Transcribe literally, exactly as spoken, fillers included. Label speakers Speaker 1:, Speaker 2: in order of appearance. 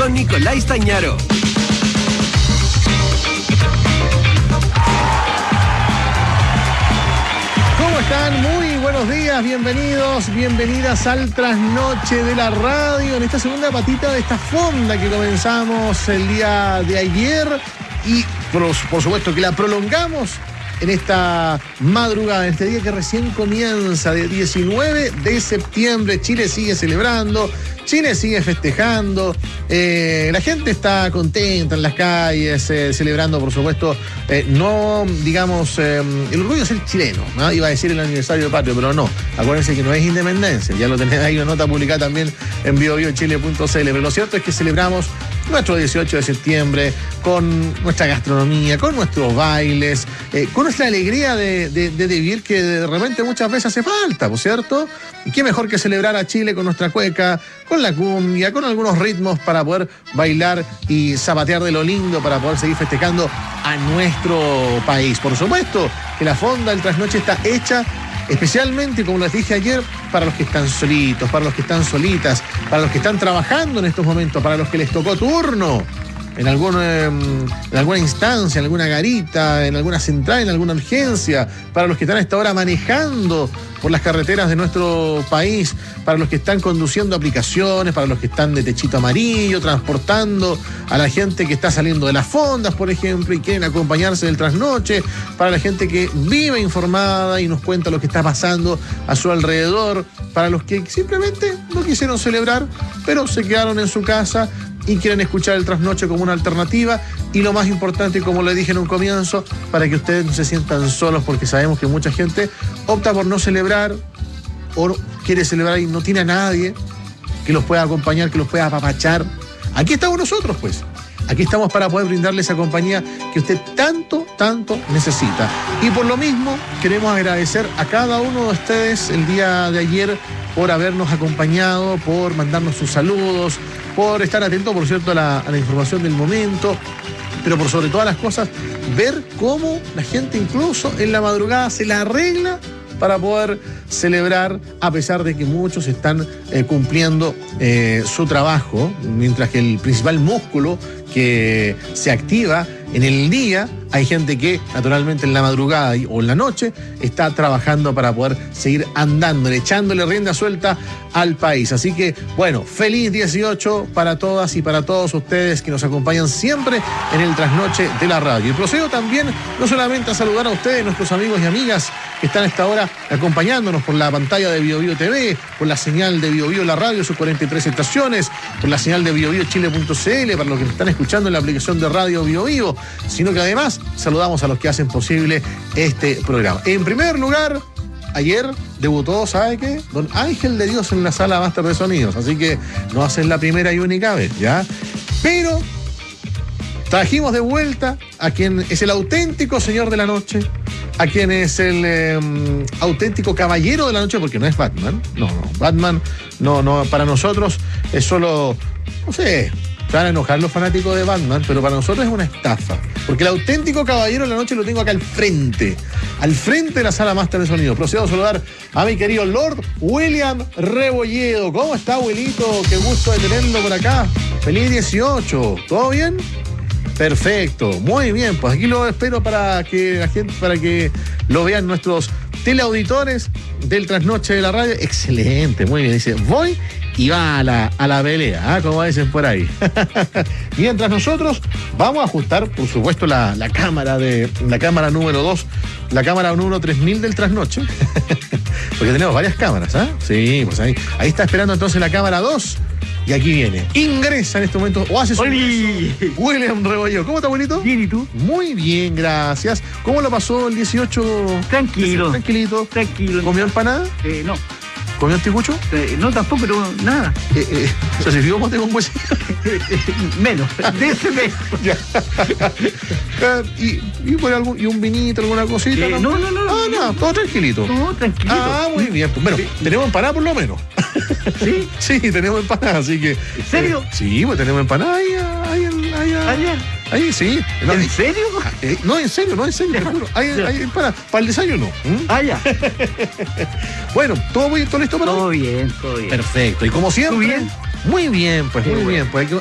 Speaker 1: con Nicolás Stañaro.
Speaker 2: ¿Cómo están? Muy buenos días, bienvenidos, bienvenidas al Trasnoche de la Radio, en esta segunda patita de esta fonda que comenzamos el día de ayer y por, por supuesto que la prolongamos en esta madrugada, en este día que recién comienza, de diecinueve de septiembre. Chile sigue celebrando, Chile sigue festejando, eh, la gente está contenta en las calles, eh, celebrando, por supuesto, eh, no, digamos, eh, el orgullo de ser chileno, ¿no? Iba a decir el aniversario de patrio, pero no, acuérdense que no es independencia, ya lo tenés ahí, una nota publicada también en bio bio chile punto c l, pero lo cierto es que celebramos nuestro dieciocho de septiembre con nuestra gastronomía, con nuestros bailes, eh, con nuestra alegría de, de, de vivir que de repente muchas veces hace falta, ¿por cierto? Y qué mejor que celebrar a Chile con nuestra cueca, con la cumbia, con algunos ritmos para poder bailar y zapatear de lo lindo, para poder seguir festejando a nuestro país. Por supuesto que la fonda del Trasnoche está hecha especialmente, como les dije ayer, para los que están solitos, para los que están solitas, para los que están trabajando en estos momentos, para los que les tocó turno en, algún, eh, en alguna instancia, en alguna garita, en alguna central, en alguna urgencia, para los que están a esta hora manejando por las carreteras de nuestro país, para los que están conduciendo aplicaciones, para los que están de techito amarillo, transportando a la gente que está saliendo de las fondas, por ejemplo, y quieren acompañarse del trasnoche, para la gente que vive informada y nos cuenta lo que está pasando a su alrededor, para los que simplemente no quisieron celebrar, pero se quedaron en su casa y quieren escuchar el trasnoche como una alternativa, y lo más importante, como le dije en un comienzo, para que ustedes no se sientan solos, porque sabemos que mucha gente opta por no celebrar o quiere celebrar y no tiene a nadie que los pueda acompañar, que los pueda apapachar. Aquí estamos nosotros, pues. Aquí estamos para poder brindarle esa compañía que usted tanto, tanto necesita. Y por lo mismo, queremos agradecer a cada uno de ustedes el día de ayer por habernos acompañado, por mandarnos sus saludos, por estar atento, por cierto, a la, a la información del momento, pero por sobre todas las cosas, ver cómo la gente incluso en la madrugada se la arregla para poder celebrar, a pesar de que muchos están eh, cumpliendo eh, su trabajo, mientras que el principal músculo que se activa en el día, hay gente que naturalmente en la madrugada o en la noche está trabajando para poder seguir andando, echándole rienda suelta al país. Así que, bueno, feliz dieciocho para todas y para todos ustedes que nos acompañan siempre en el Trasnoche de la Radio. Y procedo también no solamente a saludar a ustedes, nuestros amigos y amigas que están a esta hora acompañándonos por la pantalla de Bio Bio T V, por la señal de Bio Bio La Radio, sus cuarenta y tres estaciones, por la señal de bio bio chile punto c l, para los que están escuchando en la aplicación de Radio Bio Bio, sino que además saludamos a los que hacen posible este programa. En primer lugar, ayer debutó, ¿sabe qué? Don Ángel de Dios en la sala Máster de Sonidos, así que no va a ser la primera y única vez, ¿ya? Pero trajimos de vuelta a quien es el auténtico señor de la noche, a quien es el eh, auténtico caballero de la noche, porque no es Batman, no, no, Batman, no, no, para nosotros es solo, no sé, se van a enojar los fanáticos de Batman, pero para nosotros es una estafa, porque el auténtico caballero de la noche lo tengo acá al frente, al frente de la sala Máster de Sonido. Procedo a saludar a mi querido Lord William Rebolledo. ¿Cómo está, abuelito? Qué gusto de tenerlo por acá. Feliz dieciocho, ¿todo bien? Perfecto, muy bien, pues aquí lo espero para que la gente, para que lo vean nuestros teleauditores del Trasnoche de la Radio. Excelente, muy bien, dice, voy y va a la, a la pelea, ¿eh? Como dicen por ahí. Mientras nosotros vamos a ajustar, por supuesto, la, la cámara de la cámara número dos, la cámara número tres mil del Trasnoche, porque tenemos varias cámaras, ¿ah? ¿eh? Sí, pues ahí, ahí está esperando entonces la cámara dos. Y aquí viene, ingresa en este momento, o hace su ingreso, William Rebolledo. ¿Cómo está, abuelito?
Speaker 3: Bien, ¿y tú?
Speaker 2: Muy bien, gracias. ¿Cómo lo pasó el dieciocho?
Speaker 3: Tranquilo.
Speaker 2: Tranquilito.
Speaker 3: Tranquilo.
Speaker 2: ¿Comió empanada?
Speaker 3: Eh, no.
Speaker 2: ¿Comió anticucho?
Speaker 3: Eh, no, tampoco, pero nada.
Speaker 2: Eh, eh, ¿Se sirvió mote con huesito?
Speaker 3: Menos, de ese menos.
Speaker 2: Ya. ¿Y, y, por algún, ¿Y un vinito, alguna cosita?
Speaker 3: Eh, no, no, no.
Speaker 2: Ah, no, no, todo tranquilito.
Speaker 3: No, tranquilo.
Speaker 2: Ah, muy bien. Pues, bueno,
Speaker 3: sí.
Speaker 2: Tenemos empanada por lo menos.
Speaker 3: ¿Sí?
Speaker 2: Sí, tenemos empanada, así que...
Speaker 3: ¿En serio?
Speaker 2: Eh, sí, pues tenemos empanada ahí, ahí, ahí, ahí,
Speaker 3: ¿Allá?
Speaker 2: ahí sí. No,
Speaker 3: ¿En serio?
Speaker 2: Eh, no, en serio, no, en serio, te juro. Ahí, ahí, para, para el desayuno. ¿Mm?
Speaker 3: Ah, ya.
Speaker 2: Bueno, ¿todo bien? ¿Todo listo para
Speaker 3: Todo
Speaker 2: hoy?
Speaker 3: bien, todo bien.
Speaker 2: Perfecto. Y como siempre...
Speaker 3: ¿Tú bien?
Speaker 2: Muy bien, pues,
Speaker 3: Qué
Speaker 2: muy
Speaker 3: bueno.
Speaker 2: bien. Pues hay que,